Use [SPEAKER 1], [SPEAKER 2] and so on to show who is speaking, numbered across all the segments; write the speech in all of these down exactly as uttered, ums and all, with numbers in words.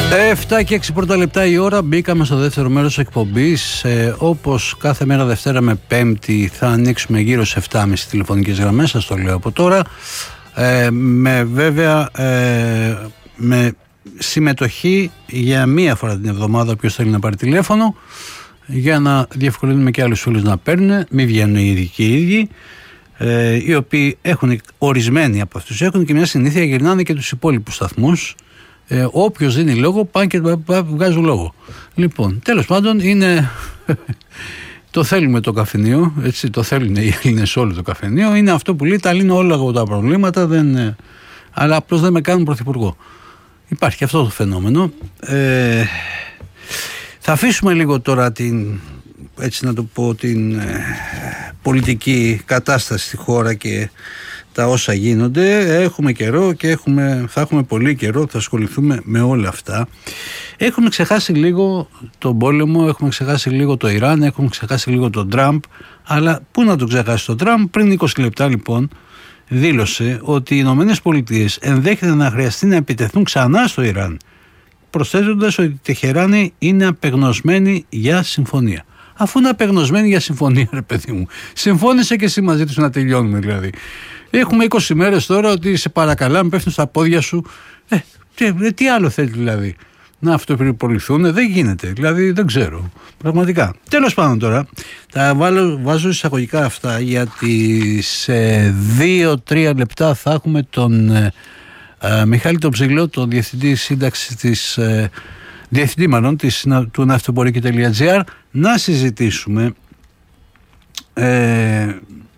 [SPEAKER 1] εφτά και έξι πρώτα λεπτά η ώρα, μπήκαμε στο δεύτερο μέρος της εκπομπής. Ε, όπως κάθε μέρα Δευτέρα με Πέμπτη θα ανοίξουμε γύρω σε εφτά και μισή τηλεφωνικές γραμμές, σας το λέω από τώρα. Ε, με βέβαια ε, με συμμετοχή για μία φορά την εβδομάδα όποιος θέλει να πάρει τηλέφωνο, για να διευκολύνουμε και άλλους φίλους να παίρνουν, μην βγαίνουν οι ίδιοι και οι ίδιοι, ε, οι οποίοι έχουν, ορισμένοι από αυτούς έχουν και μια συνήθεια, γυρνάνε και τους υπόλοιπους σταθμούς. Ε, όποιος δίνει λόγο πάνε και βγάζουν λόγο. Λοιπόν, τέλος πάντων είναι το θέλουμε το καφενείο, έτσι, το θέλουν οι Έλληνες όλο το καφενείο, είναι αυτό που λέει τα λύνω όλα από τα προβλήματα, δεν, αλλά απλώς δεν με κάνουν πρωθυπουργό. Υπάρχει αυτό το φαινόμενο. ε, θα αφήσουμε λίγο τώρα την, έτσι να το πω, την ε, πολιτική κατάσταση στη χώρα και τα όσα γίνονται. Έχουμε καιρό και έχουμε, θα έχουμε πολύ καιρό, θα ασχοληθούμε με όλα αυτά. Έχουμε ξεχάσει λίγο τον πόλεμο, έχουμε ξεχάσει λίγο το Ιράν, έχουμε ξεχάσει λίγο τον Τραμπ, αλλά πού να τον ξεχάσει τον Τραμπ? Πριν είκοσι λεπτά λοιπόν δήλωσε ότι οι Ηνωμένες Πολιτείες ενδέχεται να χρειαστεί να επιτεθούν ξανά στο Ιράν, προσθέτοντας ότι η Τεχεράνη είναι απεγνωσμένη για συμφωνία. Αφού είναι απεγνωσμένη για συμφωνία, ρε παιδί μου, συμφώνησε και εσύ μαζί τους να τελειώνουμε δηλαδή. Έχουμε είκοσι μέρες τώρα ότι σε παρακαλάμε, πέφτουν στα πόδια σου. Ε, τι, τι άλλο θέλει δηλαδή? Να αυτοπεριποληθούν? Δεν γίνεται. Δηλαδή δεν ξέρω. Πραγματικά. Τέλος πάντων τώρα, τα βάλω, βάζω εισαγωγικά αυτά, γιατί σε δύο τρία λεπτά θα έχουμε τον ε, ε, Μιχάλη τον Ψηλό, τον Διευθυντή Σύνταξης της, ε, Διευθυντή μάλλον της, του ναυτοπορική.gr, να συζητήσουμε ε,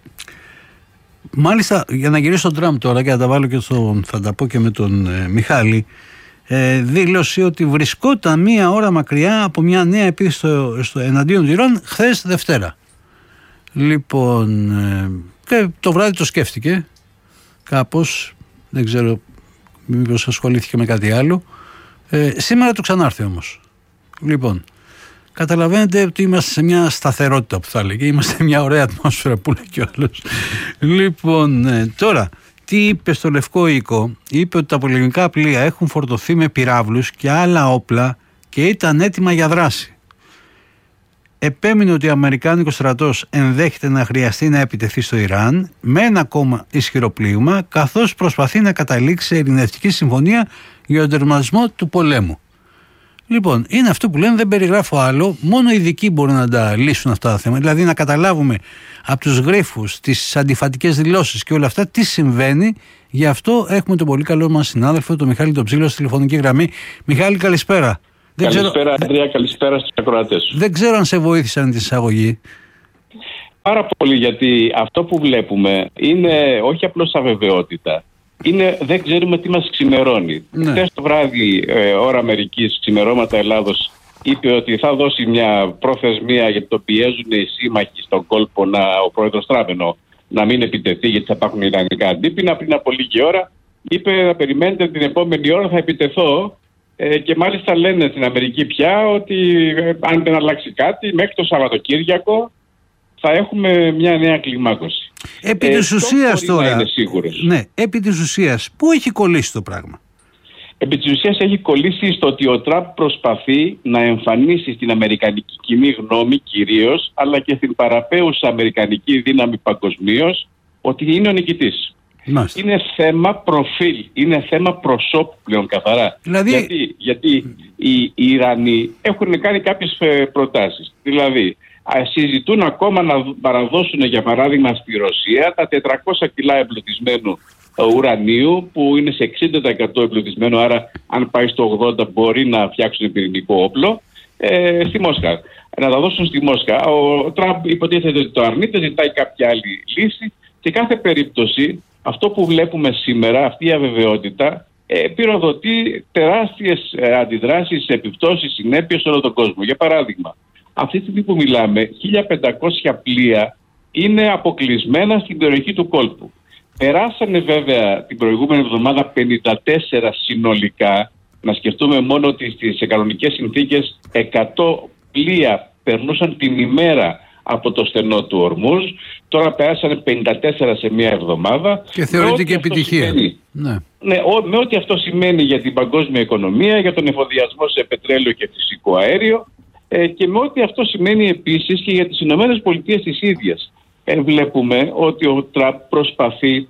[SPEAKER 1] μάλιστα, για να γυρίσω στον Τραμπ τώρα και να τα βάλω και στον, θα τα πω και με τον ε, Μιχάλη, ε, δήλωσε ότι βρισκόταν μία ώρα μακριά από μια νέα επίθεση στο, στο εναντίον του Ιράν χθες Δευτέρα. Λοιπόν, ε, και το βράδυ το σκέφτηκε κάπως, δεν ξέρω μήπως ασχολήθηκε με κάτι άλλο. Ε, σήμερα το ξανάρθει όμως. Λοιπόν, καταλαβαίνετε ότι είμαστε σε μια σταθερότητα που θα λέγε. Είμαστε σε μια ωραία ατμόσφαιρα που λέει κι ο άλλος. Λοιπόν, ε, τώρα, τι είπε στο Λευκό Οίκο? Είπε ότι τα πολεμικά πλοία έχουν φορτωθεί με πυράβλους και άλλα όπλα και ήταν έτοιμα για δράση. Επέμεινε ότι ο Αμερικάνικος στρατός ενδέχεται να χρειαστεί να επιτεθεί στο Ιράν με ένα ακόμα ισχυρό πλοίημα, καθώς προσπαθεί να καταλήξει σε ειρηνευτική συμφωνία για τον τερματισμό του πολέμου. Λοιπόν, είναι αυτό που λένε, δεν περιγράφω άλλο, μόνο οι ειδικοί μπορούν να τα λύσουν αυτά τα θέματα. Δηλαδή να καταλάβουμε από τους γρίφους, τις αντιφατικές δηλώσεις και όλα αυτά τι συμβαίνει. Γι' αυτό έχουμε τον πολύ καλό μας συνάδελφο, τον Μιχάλη τον Ψήλο, στη τηλεφωνική γραμμή. Μιχάλη, καλησπέρα.
[SPEAKER 2] Καλησπέρα, ξέρω... Αντρέα, καλησπέρα στους ακροατές.
[SPEAKER 1] Δεν ξέρω αν σε βοήθησαν την εισαγωγή.
[SPEAKER 2] Πάρα πολύ, γιατί αυτό που βλέπουμε είναι όχι απλώς αβεβαιότητα. Είναι, δεν ξέρουμε τι μας ξημερώνει.
[SPEAKER 1] Ναι.
[SPEAKER 2] Χθες το βράδυ, ε, ώρα Αμερικής, ξημερώματα Ελλάδος, είπε ότι θα δώσει μια προθεσμία γιατί το πιέζουν οι σύμμαχοι στον κόλπο, να, ο πρόεδρος Τράμενο, να μην επιτεθεί γιατί θα υπάρχουν ιρανικά αντίπεινα. Πριν από λίγη ώρα είπε να περιμένετε την επόμενη ώρα θα επιτεθώ, ε, και μάλιστα λένε στην Αμερική πια ότι ε, αν δεν αλλάξει κάτι μέχρι το Σαββατοκύριακο θα έχουμε μια νέα κλιμάκωση.
[SPEAKER 1] Επί
[SPEAKER 2] ε,
[SPEAKER 1] της ουσίας τώρα,
[SPEAKER 2] ναι,
[SPEAKER 1] επί της ουσίας, πού έχει κολλήσει το πράγμα?
[SPEAKER 2] Επί της ουσίας έχει κολλήσει στο ότι ο Τραμπ προσπαθεί να εμφανίσει στην αμερικανική κοινή γνώμη κυρίως, αλλά και στην παραπέουσα αμερικανική δύναμη παγκοσμίως, ότι είναι ο νικητής. Μάλιστα. Είναι θέμα προφίλ, είναι θέμα προσώπου πλέον καθαρά.
[SPEAKER 1] Δηλαδή...
[SPEAKER 2] Γιατί, γιατί οι, οι Ιρανοί έχουν κάνει κάποιες προτάσεις. Δηλαδή, συζητούν ακόμα να παραδώσουν για παράδειγμα στη Ρωσία τα τετρακόσια κιλά εμπλουτισμένου ουρανίου, που είναι σε εξήντα τοις εκατό εμπλουτισμένο, άρα αν πάει στο ογδόντα τοις εκατό μπορεί να φτιάξουν πυρηνικό όπλο, ε, στη Μόσχα. Να τα δώσουν στη Μόσχα. Ο Τραμπ υποτίθεται ότι το αρνείται, ζητάει κάποια άλλη λύση. Σε κάθε περίπτωση αυτό που βλέπουμε σήμερα, αυτή η αβεβαιότητα, ε, πυροδοτεί τεράστιες ε, αντιδράσεις, επιπτώσεις, συνέπειες σε όλο τον κόσμο. Για παράδειγμα, αυτή τη στιγμή που μιλάμε, χίλια πεντακόσια πλοία είναι αποκλεισμένα στην περιοχή του κόλπου. Περάσανε βέβαια την προηγούμενη εβδομάδα πενήντα τέσσερα συνολικά. Να σκεφτούμε μόνο ότι στις κανονικές συνθήκες εκατό πλοία περνούσαν την ημέρα από το στενό του Ορμούζ. τώρα περάσανε πενήντα τέσσερα σε μία εβδομάδα.
[SPEAKER 1] Και θεωρείται και επιτυχία.
[SPEAKER 2] Σημαίνει, ναι. Ναι, ό, με ό,τι αυτό σημαίνει για την παγκόσμια οικονομία, για τον εφοδιασμό σε πετρέλαιο και φυσικό αέριο ε, και με ό,τι αυτό σημαίνει επίσης και για τις Ηνωμένες Πολιτείες τις ίδιες. Ε, βλέπουμε ότι ο Τραμπ προσπαθεί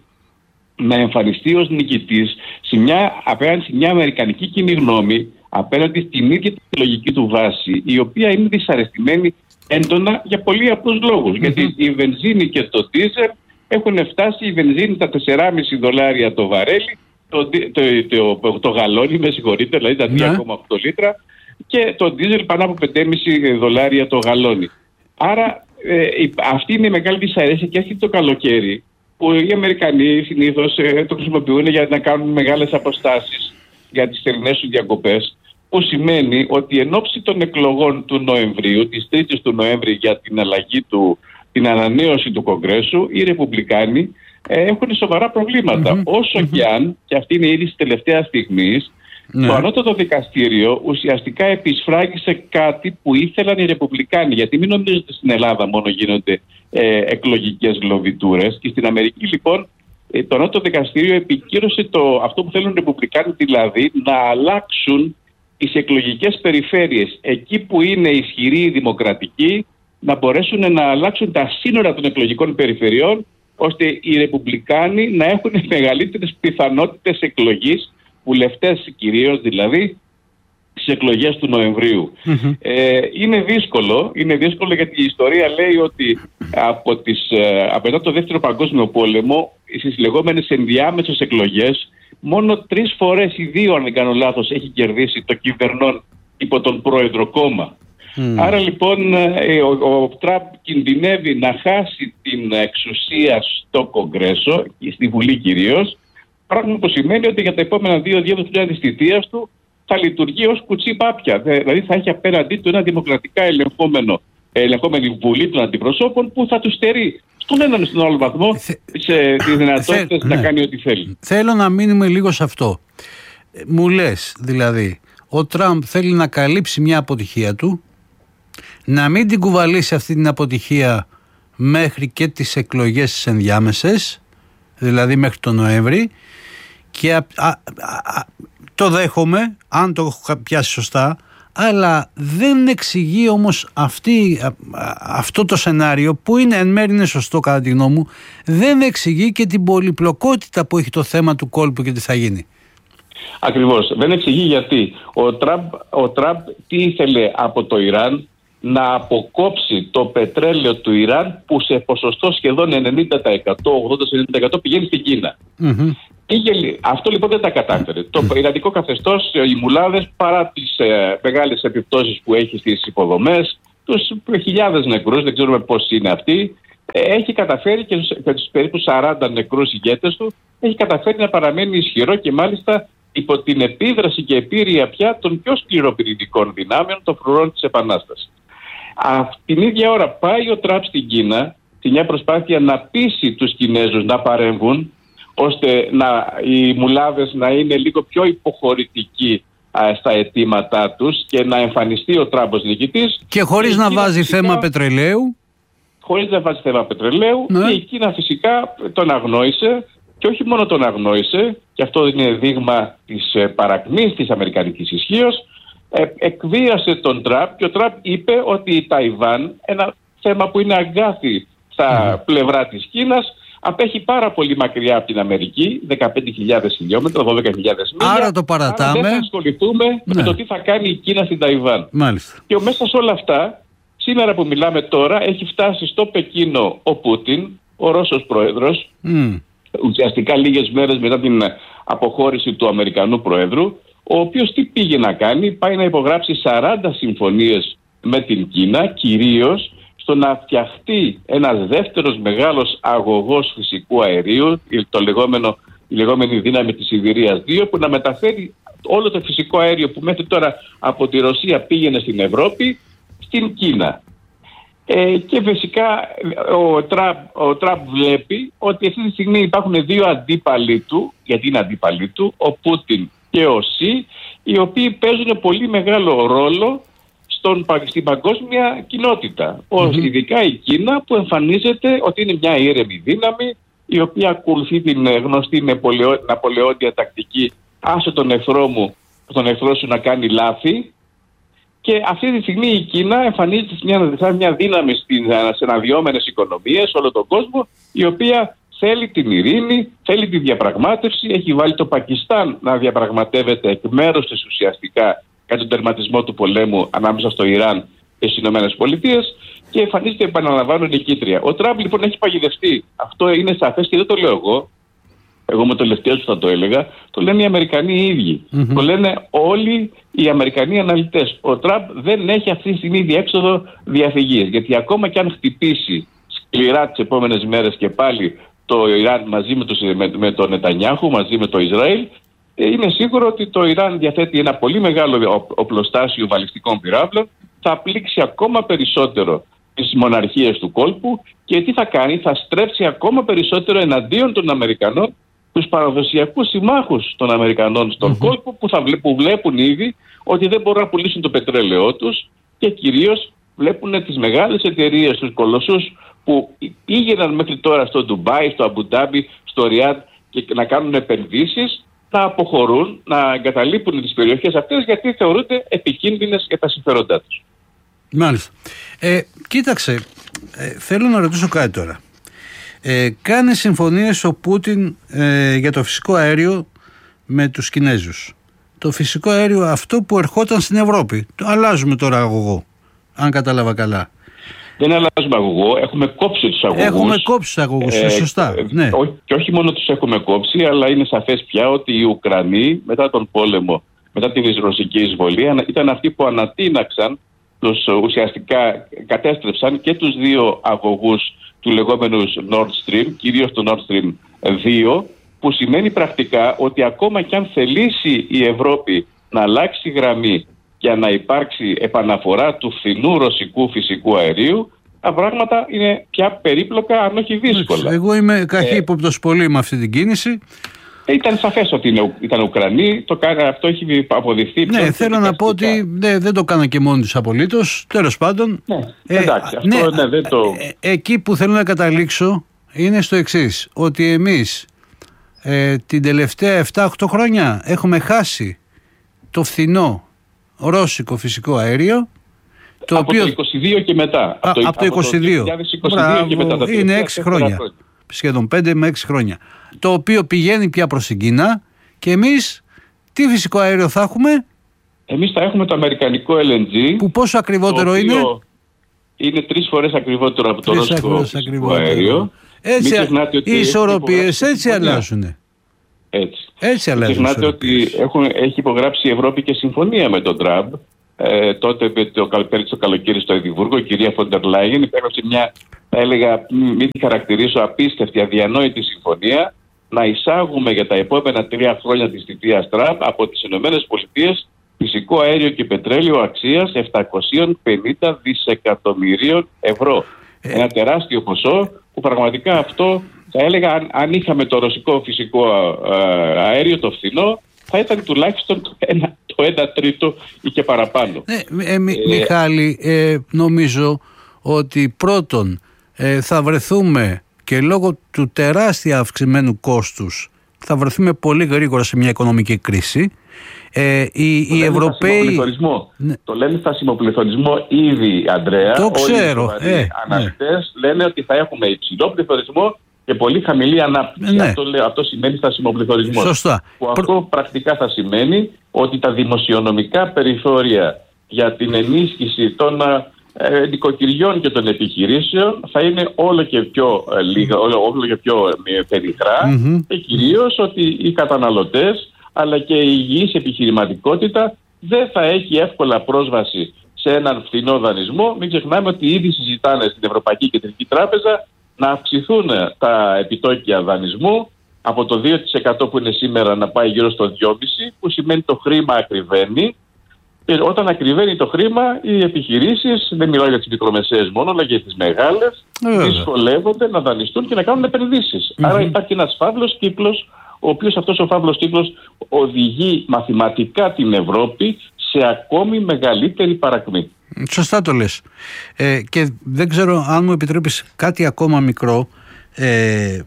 [SPEAKER 2] να εμφανιστεί ως νικητής σε μια, απέναντι σε μια αμερικανική κοινή γνώμη, απέναντι στην ίδια τη λογική του βάση, η οποία είναι δυσαρεστημένη έντονα για πολύ απλούς λόγους. Mm-hmm. Γιατί η βενζίνη και το ντίζελ έχουν φτάσει, η βενζίνη τα τέσσερα κόμμα πέντε δολάρια το βαρέλι, το, το, το, το, το γαλόνι, με συγχωρείτε, δηλαδή τα δύο κόμμα οκτώ mm-hmm. λίτρα, και το ντίζελ πάνω από πέντε κόμμα πέντε δολάρια το γαλόνι. Άρα ε, αυτή είναι η μεγάλη δυσαρέσκεια και έρχεται το καλοκαίρι, που οι Αμερικανοί συνήθως ε, το χρησιμοποιούν για να κάνουν μεγάλες αποστάσεις για τις θερινές του διακοπές, που σημαίνει ότι εν ώψη των εκλογών του Νοεμβρίου, της τρίτης του Νοέμβρη για την αλλαγή του, την ανανέωση του Κογκρέσου, οι Ρεπουμπλικάνοι ε, έχουν σοβαρά προβλήματα. Mm-hmm. Όσο mm-hmm. και αν, και αυτή είναι η είδηση τελευταία στιγμής, ναι. το ανώτατο δικαστήριο ουσιαστικά επισφράγισε κάτι που ήθελαν οι Ρεπουμπλικάνοι. Γιατί μην νομίζετε ότι στην Ελλάδα μόνο γίνονται ε, εκλογικές γλωβιτούρες, και στην Αμερική λοιπόν ε, το ανώτατο δικαστήριο επικύρωσε το, αυτό που θέλουν οι Ρεπουμπλικάνοι, δηλαδή να αλλάξουν τις εκλογικές περιφέρειες, εκεί που είναι ισχυροί οι δημοκρατικοί, να μπορέσουν να αλλάξουν τα σύνορα των εκλογικών περιφερειών, ώστε οι Ρεπουμπλικάνοι να έχουν μεγαλύτερες πιθανότητες εκλογής, βουλευτές κυρίως δηλαδή, στις εκλογές του Νοεμβρίου. Mm-hmm. Ε, είναι δύσκολο, είναι δύσκολο γιατί η ιστορία λέει ότι από, τις, από μετά το Δεύτερο Παγκόσμιο Πόλεμο, στις λεγόμενες ενδιάμεσες εκλογές, μόνο τρεις φορές ή δύο, αν δεν κάνω λάθος, έχει κερδίσει το κυβερνών υπό τον πρόεδρο κόμμα. Mm. Άρα λοιπόν ο, ο Τραμπ κινδυνεύει να χάσει την εξουσία στο Κογκρέσο, στη Βουλή κυρίως, πράγμα που σημαίνει ότι για τα επόμενα δύο δύο χρόνια της θητείας του θα λειτουργεί ως κουτσί πάπια. Δηλαδή θα έχει απέναντί του ένα δημοκρατικά ελεγχόμενο, ελεγχόμενη Βουλή των Αντιπροσώπων που θα του στερεί στον έναν ή στον άλλο βαθμό σε τις δυνατότητες να ναι. κάνει ό,τι θέλει.
[SPEAKER 1] Θέλω να μείνουμε λίγο σε αυτό. Μου λες δηλαδή, ο Τραμπ θέλει να καλύψει μια αποτυχία του, να μην την κουβαλήσει αυτή την αποτυχία μέχρι και τις εκλογές τις ενδιάμεσες, δηλαδή μέχρι τον Νοέμβρη, και α, α, α, το δέχομαι, αν το έχω πιάσει σωστά, αλλά δεν εξηγεί όμως αυτή, α, αυτό το σενάριο, που είναι εν μέρει είναι σωστό κατά τη γνώμη μου, δεν εξηγεί και την πολυπλοκότητα που έχει το θέμα του κόλπου και τι θα γίνει.
[SPEAKER 2] Ακριβώς. Δεν εξηγεί γιατί. Ο Τραμπ, ο Τραμπ τι ήθελε από το Ιράν? Να αποκόψει το πετρέλαιο του Ιράν, που σε ποσοστό σχεδόν ενενήντα τοις εκατό, ογδόντα με ενενήντα τοις εκατό πηγαίνει στην Κίνα. Mm-hmm. Πήγε, αυτό λοιπόν δεν τα κατάφερε. Το ιρανικό καθεστώς, οι μουλάδες, παρά τις ε, μεγάλες επιπτώσεις που έχει στις υποδομές, τους χιλιάδες νεκρούς, δεν ξέρουμε πώς είναι αυτοί, ε, έχει καταφέρει και τους περίπου σαράντα νεκρούς ηγέτες του, έχει καταφέρει να παραμένει ισχυρό και μάλιστα υπό την επίδραση και επίρρεια πια των πιο σκληροπυρηνικών δυνάμεων των φρουρών της Επανάστασης. Αυτή την ίδια ώρα πάει ο Τραμπ στην Κίνα, σε μια προσπάθεια να πείσει τους Κινέζους να παρέμβουν, ώστε να, οι μουλάδες να είναι λίγο πιο υποχωρητικοί α, στα αιτήματά τους και να εμφανιστεί ο Τραμπ ως νικητής.
[SPEAKER 1] Και χωρίς να βάζει φυσικά, θέμα πετρελαίου.
[SPEAKER 2] Χωρίς να βάζει θέμα πετρελαίου. Ναι. Και η Κίνα φυσικά τον αγνόησε, και όχι μόνο τον αγνόησε, και αυτό είναι δείγμα της ε, παρακμής της αμερικανικής ισχύως, ε, εκβίασε τον Τραμπ, και ο Τραμπ είπε ότι η Ταϊβάν, ένα θέμα που είναι αγκάθι στα mm. πλευρά της Κίνας, απέχει πάρα πολύ μακριά από την Αμερική, δεκαπέντε χιλιάδες χιλιόμετρα, δώδεκα χιλιάδες μίλια.
[SPEAKER 1] Άρα το παρατάμε.
[SPEAKER 2] Άρα δεν θα ασχοληθούμε ναι. με το τι θα κάνει η Κίνα στην Ταϊβάν.
[SPEAKER 1] Μάλιστα.
[SPEAKER 2] Και μέσα σε όλα αυτά, σήμερα που μιλάμε τώρα, έχει φτάσει στο Πεκίνο ο Πούτιν, ο Ρώσος πρόεδρος, mm. ουσιαστικά λίγες μέρες μετά την αποχώρηση του Αμερικανού πρόεδρου, ο οποίος τι πήγε να κάνει? Πάει να υπογράψει σαράντα συμφωνίες με την Κίνα, κυρίως στο να φτιαχτεί ένας δεύτερος μεγάλος αγωγός φυσικού αερίου, το λεγόμενο, η λεγόμενη δύναμη της Σιβηρίας δύο, που να μεταφέρει όλο το φυσικό αέριο που μέχρι τώρα από τη Ρωσία πήγαινε στην Ευρώπη, στην Κίνα. Ε, και φυσικά ο Τραμπ, ο Τραμπ βλέπει ότι αυτή τη στιγμή υπάρχουν δύο αντίπαλοι του, γιατί είναι αντίπαλοι του, ο Πούτιν και ο Σι, οι οποίοι παίζουν πολύ μεγάλο ρόλο στον, στην παγκόσμια κοινότητα. Mm-hmm. Ειδικά η Κίνα, που εμφανίζεται ότι είναι μια ήρεμη δύναμη, η οποία ακολουθεί την γνωστή ναπολεόντια τακτική «άσε τον εχθρό μου, τον εχθρό σου να κάνει λάθη». Και αυτή τη στιγμή η Κίνα εμφανίζεται μια, μια δύναμη στις αναδυόμενες οικονομίες, όλο τον κόσμο, η οποία θέλει την ειρήνη, θέλει τη διαπραγμάτευση, έχει βάλει το Πακιστάν να διαπραγματεύεται εκ μέρους της ουσιαστικά κατά τον τερματισμό του πολέμου ανάμεσα στο Ιράν και στις Ηνωμένες Πολιτείες και εμφανίζεται, επαναλαμβάνω, νικήτρια. Ο Τραμπ λοιπόν έχει παγιδευτεί. Αυτό είναι σαφές και δεν το λέω εγώ. Εγώ είμαι το τελευταίο που θα το έλεγα. Το λένε οι Αμερικανοί οι ίδιοι. Mm-hmm. Το λένε όλοι οι Αμερικανοί αναλυτές. Ο Τραμπ δεν έχει αυτή τη στιγμή διέξοδο διαφυγής. Γιατί ακόμα και αν χτυπήσει σκληρά τις επόμενες μέρες και πάλι το Ιράν μαζί με, το, με, με τον Νετανιάχου, μαζί με το Ισραήλ, είναι σίγουρο ότι το Ιράν διαθέτει ένα πολύ μεγάλο οπλοστάσιο βαλιστικών πυράβλων, θα πλήξει ακόμα περισσότερο τις μοναρχίες του κόλπου και τι θα κάνει, θα στρέψει ακόμα περισσότερο εναντίον των Αμερικανών τους παραδοσιακούς συμμάχους των Αμερικανών στον mm-hmm. κόλπο που, θα βλέπουν, που βλέπουν ήδη ότι δεν μπορούν να πουλήσουν το πετρέλαιό τους και κυρίως βλέπουν τις μεγάλες εταιρείες, τους κολοσσούς που πήγαιναν μέχρι τώρα στο Ντουμπάι, στο Αμπουντάμπι, στο Ριάντ και να κάνουν επενδύσεις, να αποχωρούν, να εγκαταλείπουν τις περιοχές αυτές γιατί θεωρούνται επικίνδυνες για τα συμφέροντά τους.
[SPEAKER 1] Μάλιστα. Ε, κοίταξε, ε, θέλω να ρωτήσω κάτι τώρα. Ε, κάνει συμφωνίες ο Πούτιν ε, για το φυσικό αέριο με τους Κινέζους. Το φυσικό αέριο αυτό που ερχόταν στην Ευρώπη. Το αλλάζουμε τώρα αγωγό, αν κατάλαβα καλά.
[SPEAKER 2] Δεν αλλάζουμε αγωγό, έχουμε κόψει τους αγωγούς.
[SPEAKER 1] Έχουμε κόψει τους αγωγούς, ε, σωστά. Ε, ναι.
[SPEAKER 2] Ό, και όχι μόνο τους έχουμε κόψει, αλλά είναι σαφές πια ότι οι Ουκρανοί μετά τον πόλεμο, μετά την ρωσική εισβολή, ήταν αυτοί που ανατείναξαν, τους, ουσιαστικά κατέστρεψαν και τους δύο αγωγούς του λεγόμενου Nord Stream, κυρίως του Nord Stream δύο, που σημαίνει πρακτικά ότι ακόμα κι αν θελήσει η Ευρώπη να αλλάξει γραμμή για να υπάρξει επαναφορά του φθηνού ρωσικού φυσικού αερίου, τα πράγματα είναι πια περίπλοκα, αν όχι δύσκολα.
[SPEAKER 1] Εγώ είμαι καχύποπτος ε, πολύ με αυτή την κίνηση.
[SPEAKER 2] Ήταν σαφές ότι είναι, ήταν Ουκρανοί, το, αυτό έχει αποδειχθεί.
[SPEAKER 1] Ναι, θέλω να πω ότι ναι, δεν το κάνα και μόνοι τους απολύτως, τέλος πάντων.
[SPEAKER 2] Ναι, εντάξει, ε, αυτό ναι, ναι, δεν το...
[SPEAKER 1] Ε, εκεί που θέλω να καταλήξω είναι στο εξής, ότι εμείς ε, την τελευταία επτά οκτώ χρόνια έχουμε χάσει το φθηνό ρώσικο φυσικό αέριο, το
[SPEAKER 2] από
[SPEAKER 1] οποίο...
[SPEAKER 2] το είκοσι δύο και μετά.
[SPEAKER 1] Α, από το, από το είκοσι δύο.
[SPEAKER 2] είκοσι δύο Μπράβο, και μετά,
[SPEAKER 1] είναι έξι χρόνια. χρόνια. Σχεδόν πέντε με έξι χρόνια. Το οποίο πηγαίνει πια προς την Κίνα και εμείς τι φυσικό αέριο θα έχουμε?
[SPEAKER 2] Εμείς θα έχουμε το αμερικανικό ελ εν τζι.
[SPEAKER 1] Που πόσο ακριβότερο είναι?
[SPEAKER 2] Είναι τρεις φορές ακριβότερο από το ρώσικο φυσικό αέριο.
[SPEAKER 1] Έτσι, οι ισορροπίες έτσι αλλάζουν.
[SPEAKER 2] Έτσι.
[SPEAKER 1] Έτσι αλλάζουν.
[SPEAKER 2] Ξεχνάτε ότι έχουν, έχει υπογράψει η Ευρώπη και συμφωνία με τον Τραμπ. Ε, τότε με το, πέρυσι το καλοκαίρι στο Εδιμβούργο, η κυρία Φόντερ Λάιεν υπέγραψε μια, θα έλεγα, μην τη χαρακτηρίσω, απίστευτη, αδιανόητη συμφωνία να εισάγουμε για τα επόμενα τρία χρόνια της θητείας Τραμπ από τις ΗΠΑ φυσικό αέριο και πετρέλαιο αξίας επτακόσια πενήντα δισεκατομμυρίων ευρώ. Ε. Ένα τεράστιο ποσό που πραγματικά αυτό θα έλεγα, αν, αν είχαμε το ρωσικό φυσικό αέριο το φθηνό, θα ήταν τουλάχιστον το ένα, το ένα τρίτο ή και παραπάνω.
[SPEAKER 1] Ναι, ε, μι, ε, Μιχάλη, ε, νομίζω ότι πρώτον ε, θα βρεθούμε και λόγω του τεράστια αυξημένου κόστους θα βρεθούμε πολύ γρήγορα σε μια οικονομική κρίση. Ε, οι,
[SPEAKER 2] το,
[SPEAKER 1] οι
[SPEAKER 2] λένε
[SPEAKER 1] Ευρωπαίοι...
[SPEAKER 2] ναι. το λένε στασιμοπληθωρισμό ήδη, Αντρέα.
[SPEAKER 1] Το ξέρω.
[SPEAKER 2] Όλοι οι αναλυτές ναι. λένε ότι θα έχουμε υψηλό πληθωρισμό και πολύ χαμηλή ανάπτυξη.
[SPEAKER 1] Ναι.
[SPEAKER 2] Αυτό, αυτό σημαίνει στασιμοπληθωρισμό.
[SPEAKER 1] Σωστά.
[SPEAKER 2] Που αυτό Προ... πρακτικά θα σημαίνει ότι τα δημοσιονομικά περιθώρια για την ενίσχυση των ε, νοικοκυριών και των επιχειρήσεων θα είναι όλο και πιο ε, λίγα, όλο, όλο και πιο ε, περιχρά mm-hmm. και κυρίως ότι οι καταναλωτές αλλά και η υγιής επιχειρηματικότητα δεν θα έχει εύκολα πρόσβαση σε έναν φθηνό δανεισμό. Μην ξεχνάμε ότι ήδη συζητάνε στην Ευρωπαϊκή Κεντρική Τράπεζα να αυξηθούν τα επιτόκια δανεισμού από το δύο τοις εκατό που είναι σήμερα να πάει γύρω στο δύο κόμμα πέντε τοις εκατό, που σημαίνει το χρήμα ακριβένει. Και όταν ακριβένει το χρήμα, οι επιχειρήσεις, δεν μιλάω για τις μικρομεσαίες μόνο, αλλά και για τις μεγάλες, δυσκολεύονται να δανειστούν και να κάνουν επενδύσεις. Mm-hmm. Άρα υπάρχει ένας φαύλος κύκλος, ο οποίος αυτός ο φαύλος κύκλος οδηγεί μαθηματικά την Ευρώπη σε ακόμη μεγαλύτερη παρακμή.
[SPEAKER 1] Σωστά το λες. Ε, και δεν ξέρω αν μου επιτρέπεις κάτι ακόμα μικρό. Ε,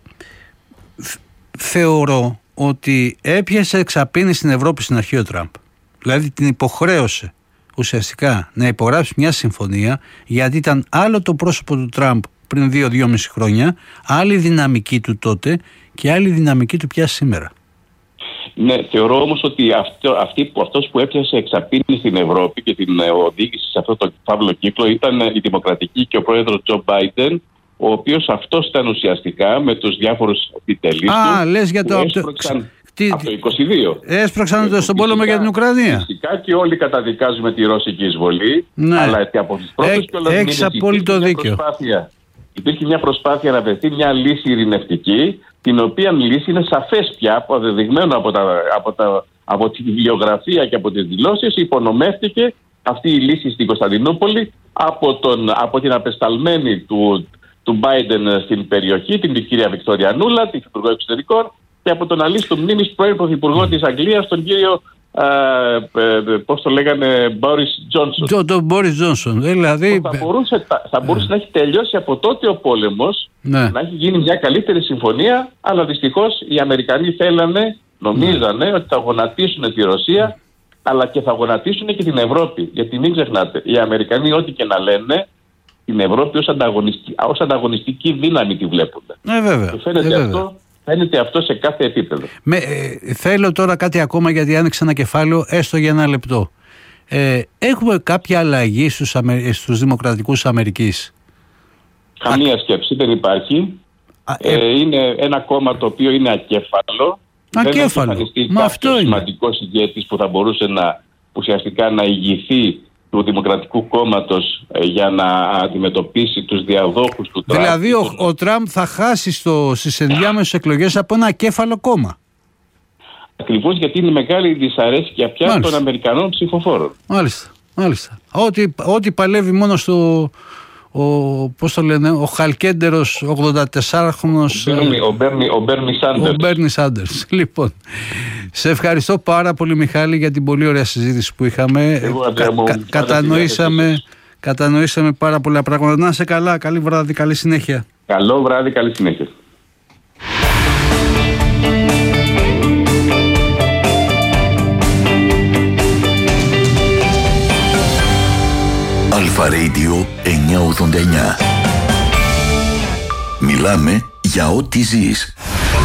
[SPEAKER 1] θεωρώ ότι έπιασε εξαπίνη στην Ευρώπη στην αρχή ο Τραμπ. Δηλαδή την υποχρέωσε ουσιαστικά να υπογράψει μια συμφωνία, γιατί ήταν άλλο το πρόσωπο του Τραμπ πριν δύο-δυόμιση χρόνια, άλλη δυναμική του τότε και άλλη δυναμική του πια σήμερα.
[SPEAKER 2] Ναι, θεωρώ όμως ότι αυτό, αυτή, αυτός που έπιασε εξαπίνη στην Ευρώπη και την οδήγησε σε αυτό το φαύλο κύκλο ήταν η Δημοκρατική και ο πρόεδρος Τζο Μπάιντεν, ο οποίος αυτός ήταν ουσιαστικά με τους διάφορους επιτελείς του.
[SPEAKER 1] Α, λες για το
[SPEAKER 2] έσπρωξαν
[SPEAKER 1] τι...
[SPEAKER 2] από το είκοσι δύο.
[SPEAKER 1] Έσπρωξαν ε, στον πόλεμο για την Ουκρανία.
[SPEAKER 2] Φυσικά και όλοι καταδικάζουμε τη ρώσικη εισβολή,
[SPEAKER 1] ναι.
[SPEAKER 2] αλλά και από τις πρώτες και όλα
[SPEAKER 1] έχεις απόλυτο δίκιο.
[SPEAKER 2] Προσπάθεια, υπήρχε μια προσπάθεια να βρεθεί μια λύση ειρηνευτική, την οποία λύση είναι σαφές πια, αποδεδειγμένο από, τα, από, τα, από τη βιβλιογραφία και από τις δηλώσεις, υπονομεύτηκε αυτή η λύση στην Κωνσταντινούπολη από, τον, από την απεσταλμένη του, του Biden στην περιοχή, την κυρία Βικτωριανούλα, την Υπουργό Εξωτερικών, και από τον αλίστο μνήμης πρώην Πρωθυπουργό της Αγγλίας, τον κύριο, ε, ε, πώς το λέγανε, Μπόρις Τζόνσον.
[SPEAKER 1] Τον Μπόρις Τζόνσον, δηλαδή...
[SPEAKER 2] Θα μπορούσε, θα μπορούσε να έχει τελειώσει από τότε ο πόλεμος, ναι. να έχει γίνει μια καλύτερη συμφωνία, αλλά δυστυχώς οι Αμερικανοί θέλανε, νομίζανε, ναι. ότι θα γονατίσουν τη Ρωσία, αλλά και θα γονατίσουν και την Ευρώπη. Γιατί μην ξεχνάτε, οι Αμερικανοί ό,τι και να λένε, την Ευρώπη ως ανταγωνιστική, ως ανταγωνιστική δύναμη τη βλέπουν.
[SPEAKER 1] Ναι, βέβαια.
[SPEAKER 2] Και φαίνεται, ε, αυτό, φαίνεται αυτό σε κάθε επίπεδο.
[SPEAKER 1] Με, ε, θέλω τώρα κάτι ακόμα, γιατί άνοιξε ένα κεφάλαιο, έστω για ένα λεπτό. Ε, έχουμε κάποια αλλαγή στους, Αμε, στους δημοκρατικούς Αμερικής?
[SPEAKER 2] Καμία Α... σκέψη, δεν υπάρχει. Α, ε... Ε, είναι ένα κόμμα το οποίο είναι ακέφαλο.
[SPEAKER 1] Ακέφαλο. Δεν έχει Μα αυτό είναι.
[SPEAKER 2] Σημαντικός ηγέτης που θα μπορούσε να, ουσιαστικά να ηγηθεί του Δημοκρατικού Κόμματος ε, για να αντιμετωπίσει τους διαδόχους του Τραμπ.
[SPEAKER 1] Δηλαδή ο, ο Τραμπ θα χάσει στο, στις ενδιάμεσες εκλογές από ένα ακέφαλο κόμμα. Ακριβώς,
[SPEAKER 2] γιατί είναι μεγάλη η δυσαρέσκεια πια μάλιστα. των Αμερικανών ψηφοφόρων.
[SPEAKER 1] Μάλιστα, μάλιστα. Ό,τι, ό,τι παλεύει μόνο στο... Ο, πώς το λένε, ο χαλκέντερος ογδοντατεσσάριχρονος
[SPEAKER 2] ο Μπέρνι Σάντερς.
[SPEAKER 1] Ο Μπέρνι Σάντερς. Λοιπόν, σε ευχαριστώ πάρα πολύ, Μιχάλη, για την πολύ ωραία συζήτηση που είχαμε. Εγώ, κα, κα, κατανοήσαμε, κατανοήσαμε πάρα πολλά πράγματα. Να είσαι καλά, καλή βράδυ, καλή συνέχεια.
[SPEAKER 2] Καλό βράδυ, καλή συνέχεια.
[SPEAKER 3] Αλφα Radio εννιακόσια ογδόντα εννιά. Μιλάμε για ό,τι ζεις.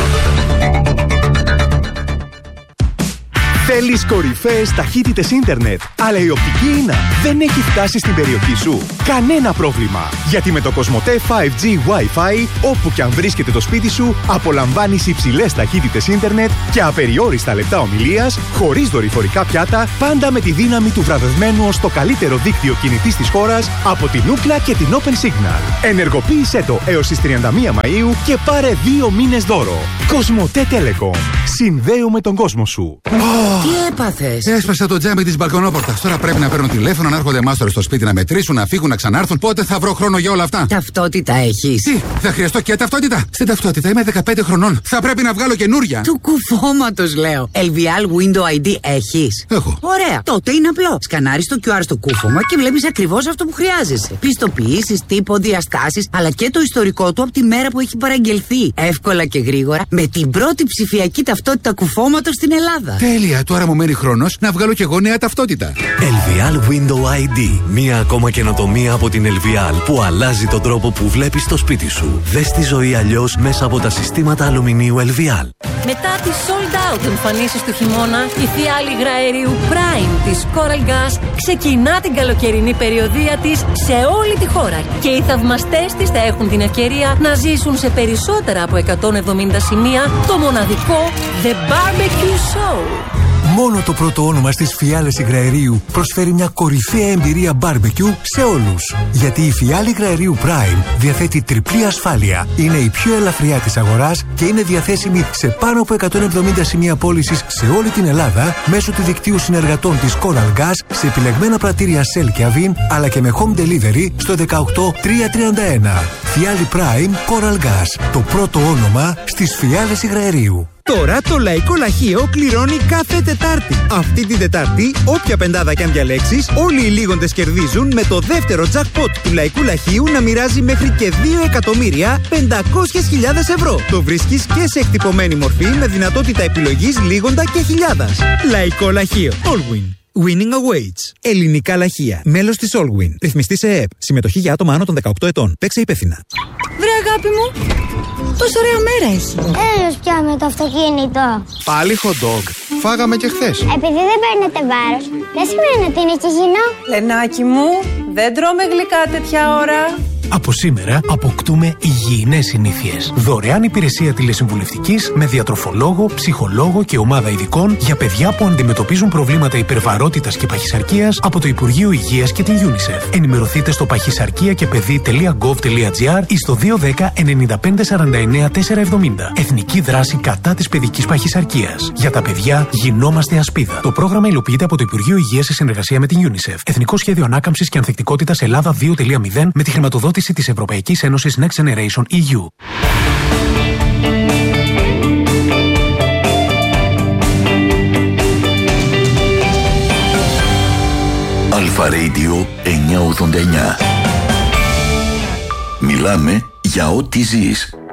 [SPEAKER 4] Θέλεις κορυφαίες ταχύτητες ίντερνετ, αλλά η οπτική ίνα δεν έχει φτάσει στην περιοχή σου? Κανένα πρόβλημα, γιατί με το Κοσμοτέ φάιβ τζι Wi-Fi, όπου και αν βρίσκεται το σπίτι σου, απολαμβάνεις υψηλές ταχύτητες ίντερνετ και απεριόριστα λεπτά ομιλίας, χωρίς δορυφορικά πιάτα, πάντα με τη δύναμη του βραβευμένου ως το καλύτερο δίκτυο κινητής της χώρας από την Ookla και την Open Signal. Ενεργοποίησέ το έως τις τριάντα μία Μαΐου και πάρε δύο μήνες δώρο. Κοσμοτέ Telecom. Συνδέουμε τον κόσμο σου.
[SPEAKER 5] Τι έπαθες?
[SPEAKER 6] Έσπασα το τζάμι της μπαλκονόπορτας. Τώρα πρέπει να παίρνω τηλέφωνο, να έρχονται μάστορες στο σπίτι να μετρήσουν, να φύγουν, να ξανάρθουν. Πότε θα βρω χρόνο για όλα αυτά?
[SPEAKER 5] Ταυτότητα έχεις?
[SPEAKER 6] Τι, θα χρειαστώ και ταυτότητα? Στην ταυτότητα είμαι δεκαπέντε χρονών. Θα πρέπει να βγάλω καινούρια.
[SPEAKER 5] Του κουφώματος λέω. ελ βι ελ Window άι ντι έχεις?
[SPEAKER 6] Έχω.
[SPEAKER 5] Ωραία. Τότε είναι απλό. Σκανάρεις το κιου αρ στο κούφωμα και βλέπεις ακριβώς αυτό που χρειάζεσαι. Πιστοποιήσεις, τύπο, διαστάσεις, αλλά και το ιστορικό του από τη μέρα που έχει παραγγελθεί. Εύκολα και γρήγορα με την πρώτη ψηφιακή ταυτότητα κουφώματος στην Ελλάδα.
[SPEAKER 6] Τέλεια. Τώρα μου μένει χρόνος να βγάλω και εγώ νέα ταυτότητα.
[SPEAKER 7] ελ βι ελ Window άι ντι. Μία ακόμα καινοτομία από την ελ βι ελ που αλλάζει τον τρόπο που βλέπεις το σπίτι σου. Δες τη ζωή αλλιώς μέσα από τα συστήματα αλουμινίου ελ βι ελ.
[SPEAKER 8] Μετά τις sold out εμφανίσεις του χειμώνα, η φιάλη υγραερίου Prime της Coral Gas ξεκινά την καλοκαιρινή περιοδεία της σε όλη τη χώρα. Και οι θαυμαστές της θα έχουν την ευκαιρία να ζήσουν σε περισσότερα από εκατόν εβδομήντα σημεία το μοναδικό The Barbecue Show.
[SPEAKER 9] Μόνο το πρώτο όνομα στις φιάλες υγραερίου προσφέρει μια κορυφαία εμπειρία barbecue σε όλους. Γιατί η φιάλη υγραερίου Prime διαθέτει τριπλή ασφάλεια, είναι η πιο ελαφριά της αγοράς και είναι διαθέσιμη σε πάνω από εκατόν εβδομήντα σημεία πώλησης σε όλη την Ελλάδα μέσω του δικτύου συνεργατών της Coral Gas σε επιλεγμένα πρατήρια Shell και Avin, αλλά και με home delivery στο δεκαοκτώ τριακόσια τριάντα ένα. Φιάλη Prime Coral Gas, το πρώτο όνομα στις φιάλες υγραερίου.
[SPEAKER 10] Τώρα το Λαϊκό Λαχείο κληρώνει κάθε Τετάρτη. Αυτή την Τετάρτη, όποια πεντάδα κι αν διαλέξεις, όλοι οι λίγοντες κερδίζουν με το δεύτερο jackpot του Λαϊκού Λαχείου να μοιράζει μέχρι και δύο εκατομμύρια πεντακόσιες χιλιάδες ευρώ. Το βρίσκεις και σε εκτυπωμένη μορφή με δυνατότητα επιλογής λίγοντα και χιλιάδας. Λαϊκό Λαχείο. Allwin. Winning awaits. Ελληνικά λαχεία. Μέλος της Allwin. Ρυθμιστή σε ΕΕΠ. Συμμετοχή για άτομα άνω των δεκαοκτώ ετών. Παίξε υπεύθυνα.
[SPEAKER 11] Βρε αγάπη μου, πόσο ωραία μέρα έχει.
[SPEAKER 12] Έλος πια με το αυτοκίνητο.
[SPEAKER 13] Πάλι hot dog. Φάγαμε και χθες.
[SPEAKER 12] Επειδή δεν παίρνετε βάρος, δεν σημαίνει ότι είναι και υγιεινό.
[SPEAKER 11] Λενάκι μου, δεν τρώμε γλυκά τέτοια ώρα.
[SPEAKER 14] Από σήμερα αποκτούμε υγιεινές συνήθειες. Δωρεάν υπηρεσία τηλεσυμβουλευτικής με διατροφολόγο, ψυχολόγο και ομάδα ειδικών για παιδιά που αντιμετωπίζουν προβλήματα υπερβαρότητας και παχυσαρκίας από το Υπουργείο Υγείας και την UNICEF. Ενημερωθείτε στο παχυσαρκία και παιδί τελεία γκοβ τελεία τζι άρ ή στο δύο ένα μηδέν εννιά πέντε σαράντα εννιά τετρακόσια εβδομήντα. Εθνική δράση κατά της παιδικής παχυσαρκίας. Για τα παιδιά γινόμαστε ασπίδα. Το πρόγραμμα υλοποιείται από το Υπουργείο Υγείας σε συνεργασία με την UNICEF. Εθνικό Σχέδιο Ανάκαμψης και Ανθεκτικότητας Ελλάδα δύο κόμμα μηδέν με τη χρηματοδότηση της Ευρωπαϊκής Ένωσης Next Generation ι γιου.
[SPEAKER 3] Αλφα Radio εννιακόσια ογδόντα εννιά. Μιλάμε για ό,τι ζεις.